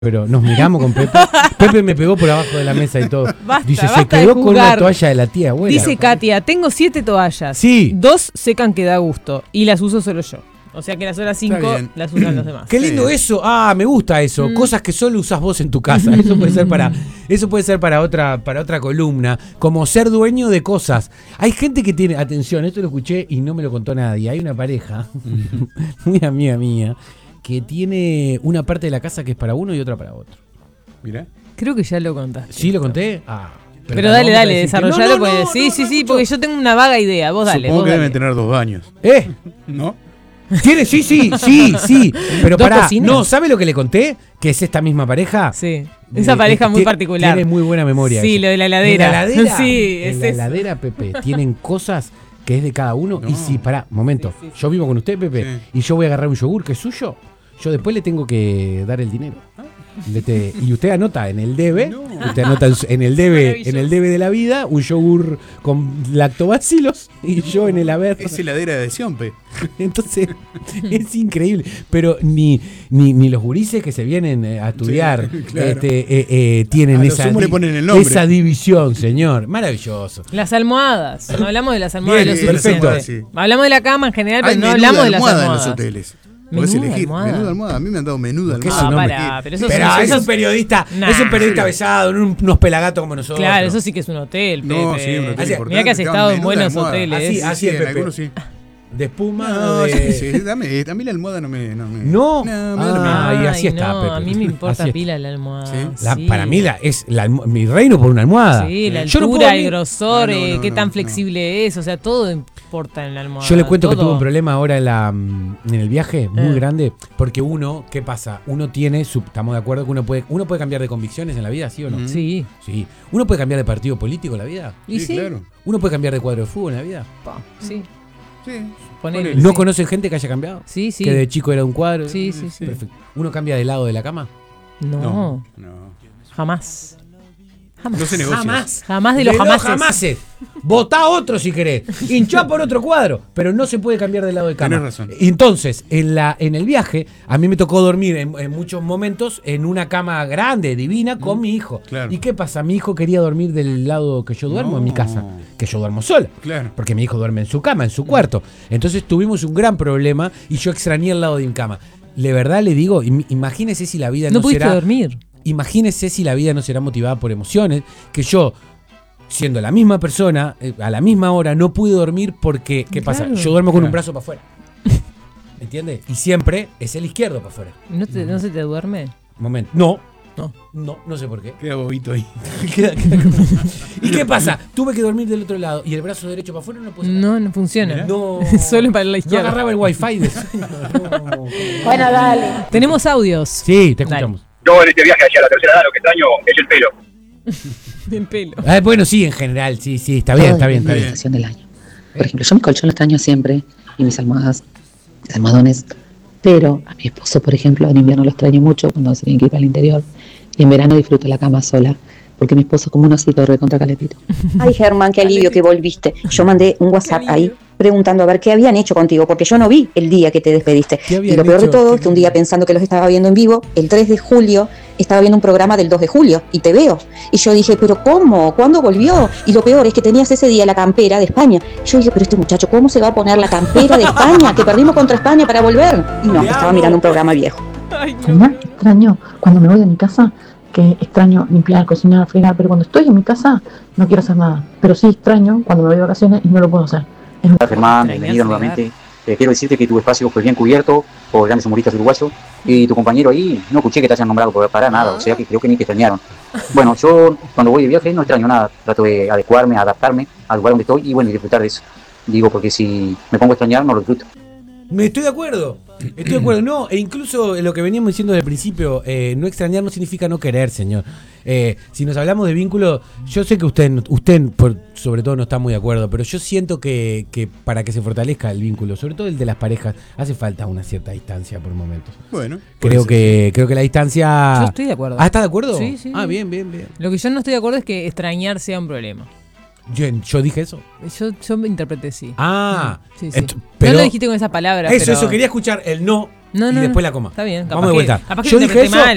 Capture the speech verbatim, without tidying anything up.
Pero nos miramos con Pepe. Pepe me pegó por abajo de la mesa y todo. Basta, Dice, basta se quedó de con la jugar. toalla de la tía abuela. Dice Katia, tengo siete toallas. Sí. Dos secan que da gusto y las uso solo yo. O sea que las otras cinco bien. las usan los demás. Qué lindo Sí. eso. Ah, me gusta eso. Mm. Cosas que solo usás vos en tu casa. Eso puede ser para, eso puede ser para otra, para otra columna. Como ser dueño de cosas. Hay gente que tiene, atención, esto lo escuché y no me lo contó nadie. Hay una pareja, muy amiga mía, que tiene una parte de la casa que es para uno y otra para otro. Mirá. Creo que ya lo contaste. ¿Sí lo conté? Ah. Pero, no dale, vamos a dale, decir que- desarrollalo. No, no, pues, no, sí, no, sí, no sí, escucho. porque yo tengo una vaga idea. Vos dale. Supongo vos que dale. deben tener dos baños, ¿Eh? ¿no? ¿Tiene? Sí, sí, sí, sí. Pero ¿Dos pará, cocinas? no, ¿sabe lo que le conté? Que es esta misma pareja. Sí. Esa Eh, pareja eh, muy tie- particular. Tiene muy buena memoria. Sí, ella. lo de la heladera. ¿En la heladera? Sí, en es la eso. heladera, Pepe, tienen cosas que es de cada uno. No. Y si, pará, momento. Sí, sí, sí. Yo vivo con usted, Pepe, Sí. y yo voy a agarrar un yogur que es suyo. Yo después le tengo que dar el dinero. Le te- y usted anota en el debe, No. usted anota en, su- en el debe, Maravilloso. en el debe de la vida, un yogur con lactobacilos y yo en el haber. Es heladera de Siompe. Entonces, es increíble. Pero ni, ni, ni los gurises que se vienen eh, a estudiar Sí, claro. este, eh, eh, tienen A lo esa, sumo le di- ponen el nombre. esa división, señor. Maravilloso. Las almohadas. No hablamos de las almohadas Bien, de los perfecto. hoteles. Sí. Hablamos de la cama en general, Hay pero no menú hablamos de de las almohada en almohadas. los hoteles. Podés Menú de elegir. almohada. Menú de almohada. A mí me han dado menú de ¿Qué es almohada. su Ah, nombre? pará, pero eso, Pero eso- es eso- un periodista, Nah. es un periodista besado, en unos pelagatos como nosotros. Claro, eso sí que es un hotel, Pepe. No, sí, un hotel Así- importante. Mirá que has Te dan estado en menú de buenos almohada. hoteles. Así, Sí, así sí, es, en Pepe. algunos sí. De espuma. No, de... sí, sí, dame, a mí la almohada no me... No, me, No. me da lo Ah, mismo. y así Ay, está, no, Pepe. a mí me importa Así- pila la almohada. ¿Sí? La- Sí. Para mí la, es la almo- mi reino por una almohada. Sí, la Yo no puedo altura, el dormir- grosor, No, no, eh, no, qué no, tan no. flexible es, o sea, todo importa en la almohada. Yo le cuento que todo. tuve un problema ahora en, la, mm, en el viaje muy Ah. grande, porque uno, ¿qué pasa? Uno tiene, su, estamos de acuerdo que uno puede, uno puede cambiar de convicciones en la vida, ¿sí o no? Ujú. Sí. Sí. Uno puede cambiar de partido político en la vida. ¿Y sí? Sí, claro. Uno puede cambiar de cuadro de fútbol en la vida. Pa, sí. Sí. Ponele, Ponele. ¿No sí. conocen gente que haya cambiado? Sí, sí. Que de chico era un cuadro. Sí, sí, sí. Perfecto. ¿Uno cambia de lado de la cama? No, No. No. jamás. Jamás. No se negocia. Jamás. Jamás de los jamases. jamases. Votá otro si querés. Hinchá por otro cuadro. Pero no se puede cambiar de lado de cama. Tenés razón. Y entonces, en, la, en el viaje, a mí me tocó dormir en, en muchos momentos en una cama grande, divina, con mi hijo. Claro. ¿Y qué pasa? Mi hijo quería dormir del lado que yo duermo, No. en mi casa. Que yo duermo sola. Claro. Porque mi hijo duerme en su cama, en su cuarto. Entonces tuvimos un gran problema y yo extrañé el lado de mi cama. De verdad le digo, im- imagínese si la vida no, No pudiste será... dormir. Imagínese si la vida no será motivada por emociones, que yo, siendo la misma persona, eh, a la misma hora, no pude dormir porque, ¿qué pasa? Claro. Yo duermo con un Claro. brazo para afuera. ¿Entiendes? Y siempre es el izquierdo para afuera. ¿No, te, ¿No se te duerme? Momento. No. No. No, no sé por qué. Queda bobito ahí. Queda- queda como- ¿Y qué pasa? Tuve que dormir del otro lado y el brazo derecho para afuera no puedo sacar. No, no funciona. No. Solo para la No izquierda. agarraba el wifi de sueño, no. Bueno, dale. Tenemos audios. Sí, te escuchamos. Yo en este viaje hacia la tercera edad lo que extraño es el pelo. El pelo. Ah, bueno, sí, en general, sí, sí, está bien, está bien, está bien. bien. La estación del año. Por ejemplo, yo mi colchón lo extraño siempre y mis almohadas, mis almohadones, pero a mi esposo, por ejemplo, en invierno lo extraño mucho cuando se tiene que ir al interior y en verano disfruto la cama sola porque mi esposo es como un osito recontra calepito. Ay, Germán, qué alivio que volviste. Yo mandé un WhatsApp Qué ahí alivio. preguntando a ver qué habían hecho contigo, porque yo no vi el día que te despediste. ¿Qué habían Y lo peor de hecho? todo es que un día pensando que los estaba viendo en vivo, el tres de julio, estaba viendo un programa del dos de julio y te veo. Y yo dije, ¿pero cómo? ¿Cuándo volvió? Y lo peor es que tenías ese día la campera de España. Yo dije, pero este muchacho, ¿cómo se va a poner la campera de España? Que perdimos contra España para volver. Y no, estaba mirando un programa viejo. Ay, no. Además, extraño cuando me voy de mi casa, que extraño limpiar, cocinar, fregar, pero cuando estoy en mi casa no quiero hacer nada. Pero sí extraño cuando me voy de vacaciones y no lo puedo hacer. Es Hola Germán, Extrañar bienvenido fregar. nuevamente. Eh, quiero decirte que tu espacio fue bien cubierto por grandes humoristas uruguayos y tu compañero ahí, no escuché que te hayan nombrado por- para nada, o sea que creo que ni te extrañaron. Bueno, yo cuando voy de viaje no extraño nada, trato de adecuarme, adaptarme al lugar donde estoy y bueno, y disfrutar de eso. Digo, porque si me pongo a extrañar no lo disfruto. Me estoy de acuerdo, estoy de acuerdo, no, e incluso lo que veníamos diciendo desde el principio, eh, no extrañar no significa no querer, señor. Eh, si nos hablamos de vínculo, yo sé que usted, usted por, sobre todo no está muy de acuerdo, pero yo siento que, que para que se fortalezca el vínculo, sobre todo el de las parejas, hace falta una cierta distancia por momentos. Bueno. Creo que, creo que la distancia... Yo estoy de acuerdo. Ah, ¿está de acuerdo? Sí, sí. Ah, bien, bien, bien. Lo que yo no estoy de acuerdo es que extrañar sea un problema. Yo, yo dije eso. Yo, yo me interpreté sí. Ah, Sí, sí. ent- No pero- lo dijiste con esa palabra. Eso, pero... eso, quería escuchar el no, No, y no, después no. la coma. Está bien, capaz Vamos de que- vuelta. capaz que Yo lo dije eso, interpreté mal.